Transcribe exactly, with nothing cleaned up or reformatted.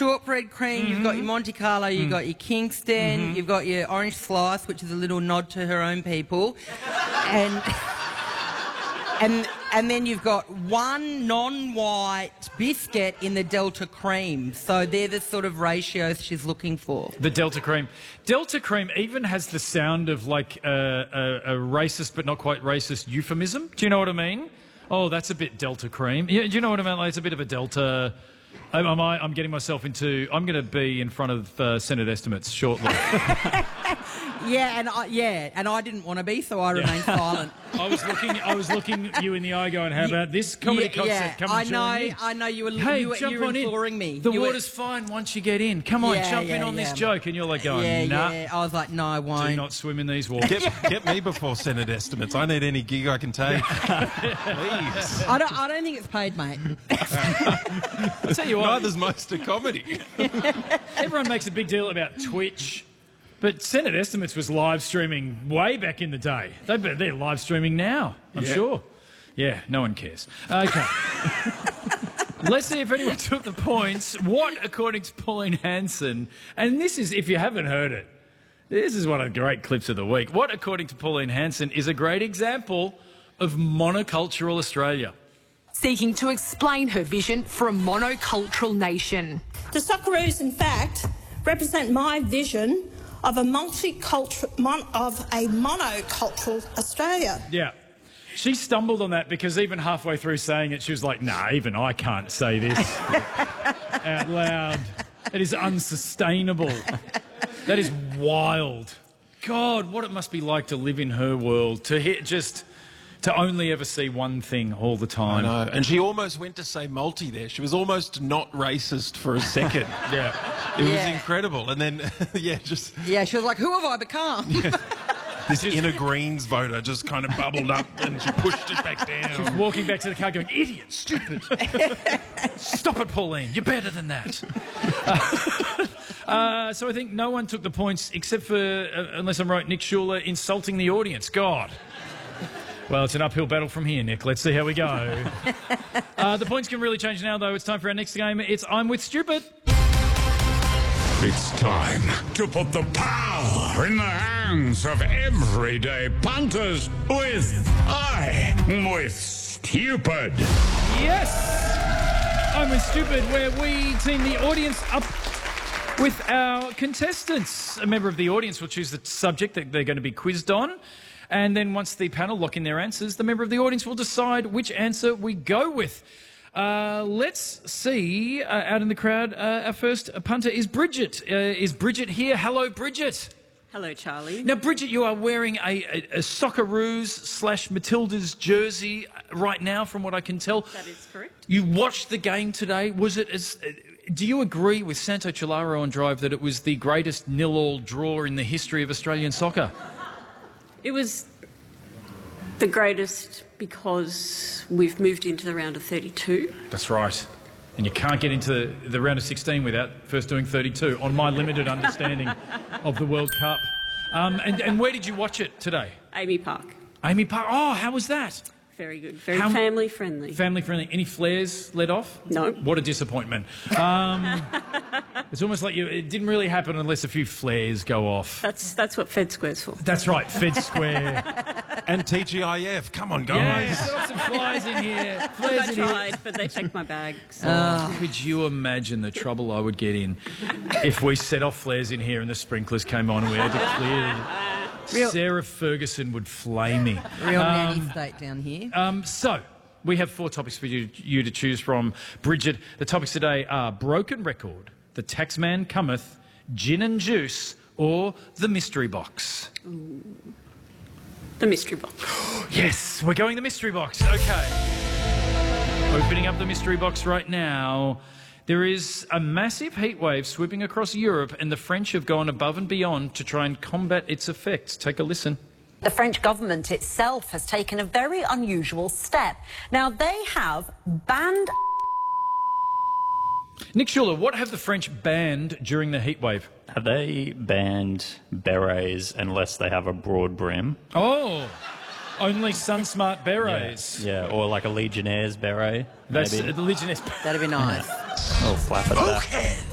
shortbread cream, mm-hmm. you've got your Monte Carlo, you've mm. got your Kingston, mm-hmm. you've got your orange slice, which is a little nod to her own people, and and and then you've got one non-white biscuit in the Delta cream. So they're the sort of ratios she's looking for. The Delta cream. Delta cream even has the sound of like a, a, a racist but not quite racist euphemism. Do you know what I mean? Oh, that's a bit Delta cream. Yeah, do you know what I mean? Like, it's a bit of a Delta. Am I, I'm getting myself into... I'm going to be in front of uh, Senate estimates shortly. Yeah, and I, yeah, and I didn't want to be, so I remained yeah. silent. I was looking, I was looking you in the eye, going, "How about this comedy yeah, concert? Yeah. Come I and know, join me." I know you were, hey, you were, jump you were on imploring in. me. The you water's were... fine once you get in. Come on, yeah, jump yeah, in on yeah. this joke, and you're like going, yeah, "Nah." Yeah. I was like, "No, I won't." Do not swim in these waters. Get, get me before Senate estimates. I need any gig I can take. Please. I don't. I don't think it's paid, mate. I'll tell you what. Neither's most of comedy. Everyone makes a big deal about Twitch. But Senate Estimates was live streaming way back in the day. They, they're live streaming now, I'm yeah. sure. Yeah, no one cares. Okay. Let's see if anyone took the points. What, according to Pauline Hanson, and this is, if you haven't heard it, this is one of the great clips of the week. What, according to Pauline Hanson, is a great example of monocultural Australia? Seeking to explain her vision for a monocultural nation. The Socceroos, in fact, represent my vision of a multicultural, mon of a monocultural Australia. Yeah. She stumbled on that because even halfway through saying it, she was like, "Nah, even I can't say this out loud. It is unsustainable." That is wild. God, what it must be like to live in her world, to hit just... to only ever see one thing all the time. I know. And she almost went to say multi there. She was almost not racist for a second. yeah. It yeah. was incredible. And then, yeah, just... Yeah, she was like, "Who have I become?" Yeah. This inner Greens voter just kind of bubbled up and she pushed it back down. She was walking back to the car going, "Idiot, stupid. Stop it, Pauline. You're better than that." uh, uh, so I think no one took the points except for, uh, unless I'm right, Nick Schuler insulting the audience. God. Well, it's an uphill battle from here, Nick. Let's see how we go. uh, the points can really change now, though. It's time for our next game. It's I'm With Stupid. It's time to put the power in the hands of everyday punters with I'm With Stupid. Yes! I'm With Stupid, where we team the audience up with our contestants. A member of the audience will choose the subject that they're going to be quizzed on. And then once the panel lock in their answers, the member of the audience will decide which answer we go with. Uh, let's see, uh, out in the crowd, uh, our first punter is Bridget. Uh, is Bridget here? Hello, Bridget. Hello, Charlie. Now, Bridget, you are wearing a, a, a Socceroos slash Matildas jersey right now, from what I can tell. That is correct. You watched the game today. Was it as... Uh, do you agree with Santo Chilaro on Drive that it was the greatest nil-all draw in the history of Australian soccer? It was the greatest because we've moved into the round of thirty-two. That's right. And you can't get into the round of sixteen without first doing thirty-two, on my limited understanding of the World Cup. Um, and, and where did you watch it today? Amy Park. Amy Park. Oh, how was that? Very good. Very How, family friendly. Family friendly. Any flares let off? No. What a disappointment. Um, it's almost like you, it didn't really happen unless a few flares go off. That's that's what Fed Square's for. That's right, Fed Square. And T G I F. Come on, guys. Yeah, got some flies in here. Flares I in tried, here. but they checked my bag. So. Oh, could you imagine the trouble I would get in if we set off flares in here and the sprinklers came on and we had to clear it? Real, Sarah Ferguson would flame me. Real um, nanny state down here. Um, so, we have four topics for you, you to choose from. Bridget, the topics today are Broken Record, The Taxman Cometh, Gin and Juice, or The Mystery Box. Ooh. The Mystery Box. Yes, we're going the Mystery Box. Okay. Opening up the Mystery Box right now. There is a massive heatwave sweeping across Europe, and the French have gone above and beyond to try and combat its effects. Take a listen. The French government itself has taken a very unusual step. Now, they have banned... Nick Schuler, what have the French banned during the heatwave? Have they banned berets unless they have a broad brim? Oh, only Sunsmart berets. Yeah, yeah, or like a Legionnaire's beret. That's maybe. uh, the Legionnaire's. That'd be nice. Yeah. A little flap at that.